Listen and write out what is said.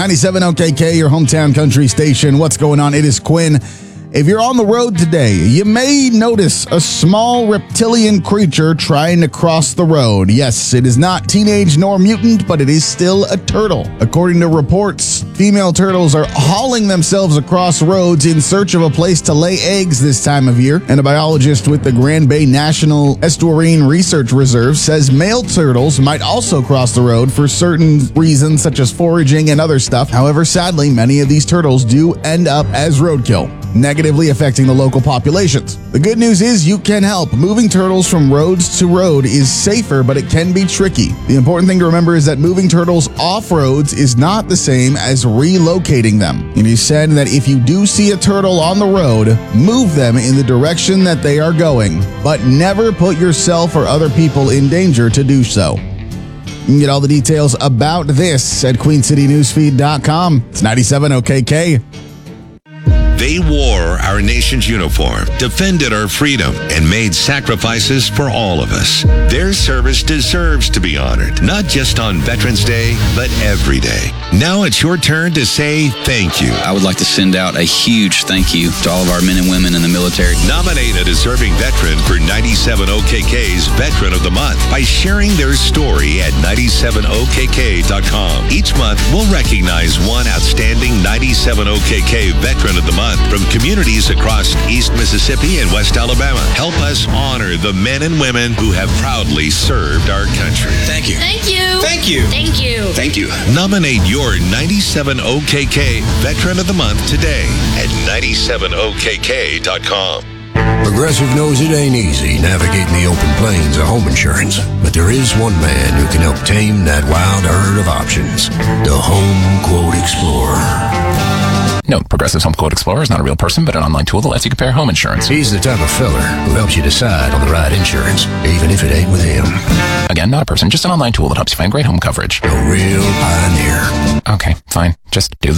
97 OKK, your hometown country station. What's going on? It is Quinn. If you're on the road today, you may notice a small reptilian creature trying to cross the road. Yes, it is not teenage nor mutant, but it is still a turtle. According to reports, female turtles are hauling themselves across roads in search of a place to lay eggs this time of year. And a biologist with the Grand Bay National Estuarine Research Reserve says male turtles might also cross the road for certain reasons, such as foraging and other stuff. However, sadly, many of these turtles do end up as roadkill, negatively affecting the local populations. The good news is you can help. Moving turtles from roads to road is safer, but it can be tricky. The important thing to remember is that moving turtles off roads is not the same as relocating them. It is said that if you do see a turtle on the road, move them in the direction that they are going, but never put yourself or other people in danger to do so. You can get all the details about this at QueenCityNewsFeed.com. It's 97 OKK. They wore our nation's uniform, defended our freedom, and made sacrifices for all of us. Their service deserves to be honored, not just on Veterans Day, but every day. Now it's your turn to say thank you. I would like to send out a huge thank you to all of our men and women in the military. Nominate a deserving veteran for 97 OKK's Veteran of the Month by sharing their story at 97okk.com. Each month, we'll recognize one outstanding 97 OKK Veteran of the Month from communities across East Mississippi and West Alabama. Help us honor the men and women who have proudly served our country. Thank you. Thank you. Thank you. Thank you. Thank you. Nominate your 97 OKK Veteran of the Month today at 97okk.com. Progressive knows it ain't easy navigating the open plains of home insurance, but there is one man who can help tame that wild herd of options, the Home Quote Explorer. Note, Progressive's Home Quote Explorer is not a real person, but an online tool that lets you compare home insurance. He's the type of feller who helps you decide on the right insurance, even if it ain't with him. Again, not a person, just an online tool that helps you find great home coverage. A real pioneer. Okay, fine. Just do